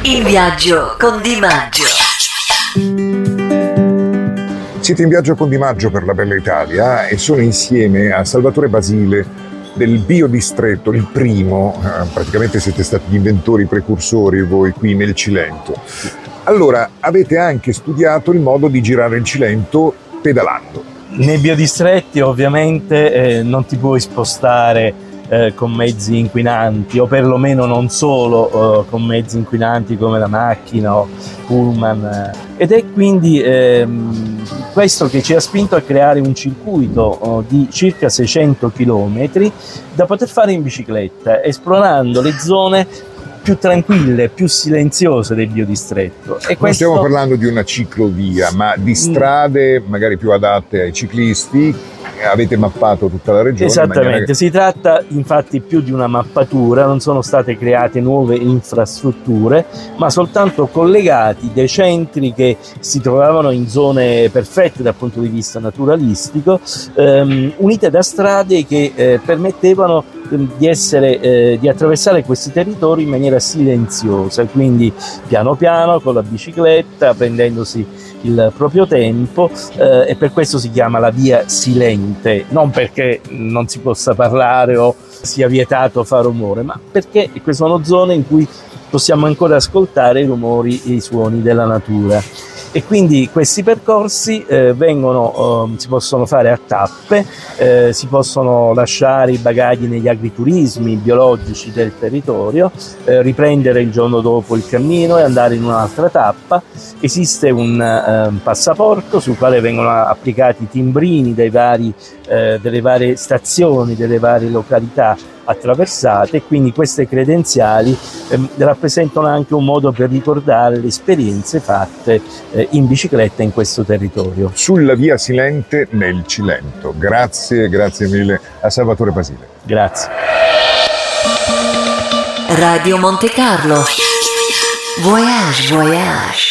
In viaggio con Di Maggio. Siete in viaggio con Di Maggio per la bella Italia e sono insieme a Salvatore Basile del Biodistretto, il primo, praticamente siete stati gli inventori, i precursori voi qui nel Cilento. Allora, avete anche studiato il modo di girare il Cilento pedalando. Nei biodistretti ovviamente non ti puoi spostare con mezzi inquinanti, o perlomeno non solo con mezzi inquinanti come la macchina o pullman, ed è quindi questo che ci ha spinto a creare un circuito di circa 600 km da poter fare in bicicletta, esplorando le zone più tranquille, più silenziose del biodistretto. E non stiamo parlando di una ciclovia, ma di strade magari più adatte ai ciclisti. Avete mappato tutta la regione? Esattamente, si tratta infatti più di una mappatura, non sono state create nuove infrastrutture, ma soltanto collegati dei centri che si trovavano in zone perfette dal punto di vista naturalistico, unite da strade che permettevano di attraversare questi territori in maniera silenziosa, quindi piano piano con la bicicletta, prendendosi il proprio tempo, e per questo si chiama la via silente, non perché non si possa parlare o sia vietato fare rumore, ma perché sono zone in cui possiamo ancora ascoltare i rumori e i suoni della natura. E quindi questi percorsi si possono fare a tappe, si possono lasciare i bagagli negli agriturismi biologici del territorio, riprendere il giorno dopo il cammino e andare in un'altra tappa. Esiste un passaporto sul quale vengono applicati i timbrini delle varie stazioni, delle varie località attraversate, e quindi queste credenziali rappresentano anche un modo per ricordare le esperienze fatte in bicicletta in questo territorio. Sulla via silente nel Cilento. Grazie mille a Salvatore Basile. Grazie. Radio Monte Carlo. Voyage.